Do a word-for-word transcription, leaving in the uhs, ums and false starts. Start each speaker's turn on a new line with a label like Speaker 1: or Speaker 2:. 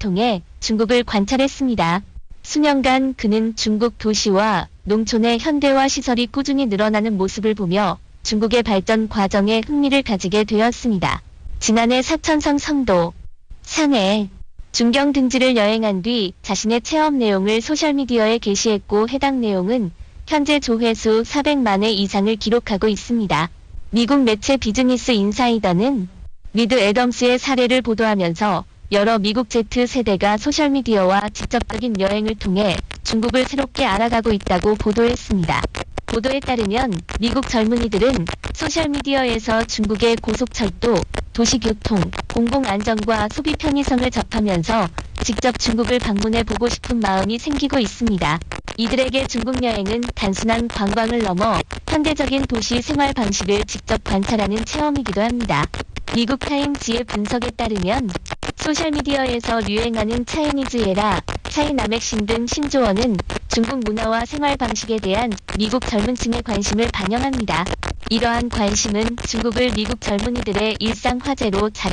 Speaker 1: 통해 중국을 관찰했습니다. 수년간 그는 중국 도시와 농촌의 현대화 시설이 꾸준히 늘어나는 모습을 보며 중국의 발전 과정에 흥미를 가지게 되었습니다. 지난해 사천성 성도, 상해, 중경 등지를 여행한 뒤 자신의 체험 내용을 소셜미디어에 게시했고 해당 내용은 현재 조회수 사백만 회 이상을 기록하고 있습니다. 미국 매체 비즈니스 인사이더는 리드 애덤스의 사례를 보도하면서 여러 미국 Z세대가 소셜미디어와 직접적인 여행을 통해 중국을 새롭게 알아가고 있다고 보도했습니다. 보도에 따르면 미국 젊은이들은 소셜미디어에서 중국의 고속철도, 도시교통, 공공안전과 소비 편의성을 접하면서 직접 중국을 방문해 보고 싶은 마음이 생기고 있습니다. 이들에게 중국 여행은 단순한 관광을 넘어 현대적인 도시 생활 방식을 직접 관찰하는 체험이기도 합니다. 미국 타임지의 분석에 따르면 소셜미디어에서 유행하는 차이니즈에라, 차이나맥신 등 신조어는 중국 문화와 생활 방식에 대한 미국 젊은 층의 관심을 반영합니다. 이러한 관심은 중국을 미국 젊은이들의 일상 화제로 자리